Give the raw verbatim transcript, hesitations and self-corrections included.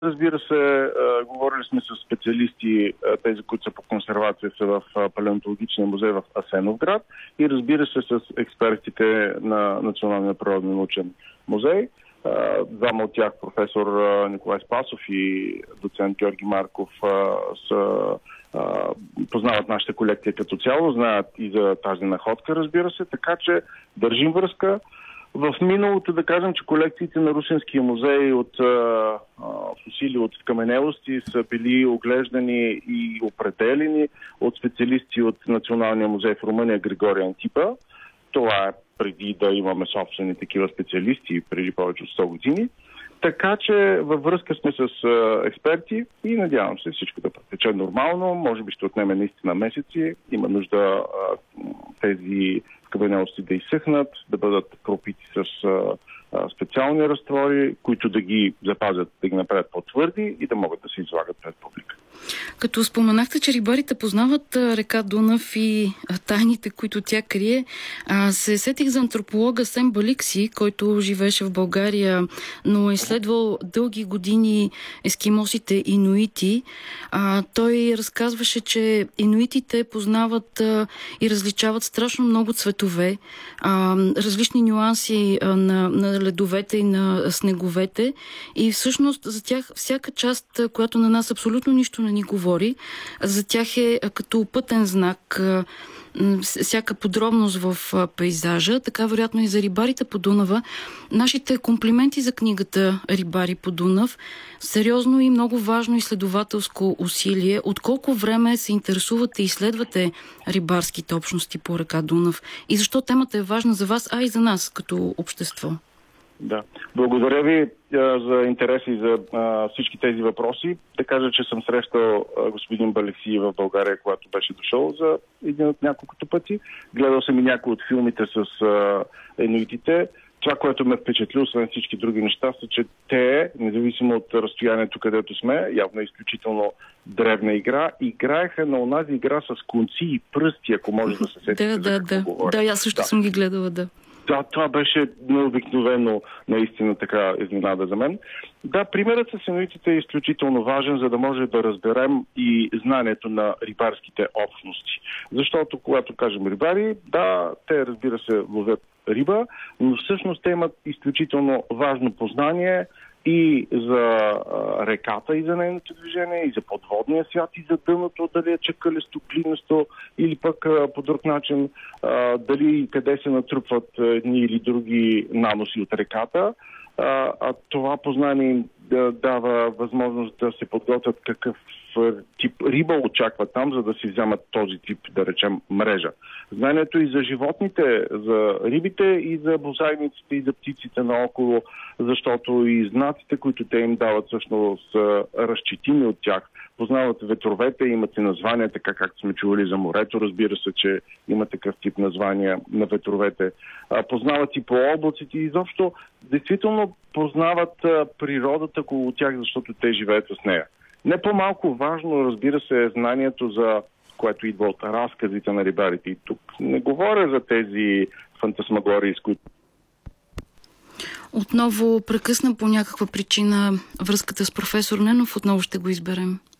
Разбира се, говорили сме с специалисти, тези, които са по консервация, са в Палеонтологичния музей в Асеновград, и разбира се с експертите на Националния природно-научен музей. Двама от тях, професор Николай Спасов и доцент Георги Марков, са, познават нашата колекция като цяло, знаят и за тази находка, разбира се, така че държим връзка. В миналото, да кажем, че колекциите на Русенския музей от а, фосили от каменелости са били оглеждани и определени от специалисти от Националния музей в Румъния Григорий Антипа. Това е преди да имаме собствени такива специалисти, преди повече от сто години. Така че във връзка сме с а, експерти и надявам се всичко да протече нормално. Може би ще отнеме наистина месеци. Има нужда а, тези каменелости да изсъхнат, да бъдат пропити с а, а, специални разтвори, които да ги запазят, да ги направят по-твърди и да могат да се излагат пред публика. Като споменахте, че рибарите познават а, река Дунав и а, тайните, които тя крие, а, се сетих за антрополога Сем Баликси, който живееше в България, но е изследвал дълги години ескимосите инуити. А, той разказваше, че инуитите познават а, и различават страшно много цветове, а, различни нюанси а, на, на ледовете и на снеговете, и всъщност за тях всяка част, която на нас абсолютно нищо не ни говори, за тях е като пътен знак, всяка подробност в пейзажа. Така вероятно и за рибарите по Дунава. Нашите комплименти за книгата "Рибари по Дунав". Сериозно и много важно изследователско усилие. От колко време се интересувате и изследвате рибарските общности по река Дунав? И защо темата е важна за вас, а и за нас като общество? Да. Благодаря ви а, за интерес и за а, всички тези въпроси. Да кажа, че съм срещал а, господин Баликси в България, когато беше дошъл за един от няколкото пъти. Гледал съм и някои от филмите с а, енуитите. Това, което ме впечатли, освен всички други неща, са, че те, независимо от разстоянието, където сме, явно е изключително древна игра, играеха на онази игра с конци и пръсти, ако може да се сетите. Да, да, да. Да, аз също да. съм ги гледала, да. Да, това беше необикновено, наистина така изненада за мен. Да, примерът с енуитите е изключително важен, за да може да разберем и знанието на рибарските общности. Защото когато кажем рибари, да, те разбира се ловят риба, но всъщност те имат изключително важно познание и за а, реката и за нейното движение, и за подводния свят, и за дъното, дали е чакалесто, клинесто, или пък а, по друг начин, а, дали и къде се натрупват едни или други наноси от реката. А, а това познание им да дава възможност да се подготвят какъв тип риба очакват там, за да си вземат този тип, да речем, мрежа. Знанието и за животните, за рибите, и за бозайниците, и за птиците наоколо, защото и знаците, които те им дават, всъщност са разчетими от тях. Познават ветровете, имат и названия, така както сме чували за морето, разбира се, че има такъв тип названия на ветровете. Познават и по облаците, и изобщо действително познават природата около тях, защото те живеят с нея. Не по-малко важно, разбира се, е знанието, за което идва от разказите на рибарите. И тук не говоря за тези фантасмагории, с които... Отново прекъсна по някаква причина връзката с професор Ненов. Отново ще го изберем.